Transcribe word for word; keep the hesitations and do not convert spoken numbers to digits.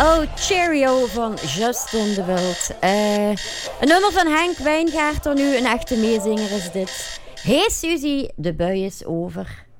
Oh, Cheerio van Justin de Wild. Uh, een nummer van Henk Wijngaard, nu een echte meezinger is dit. Hey Suzy, de bui is over.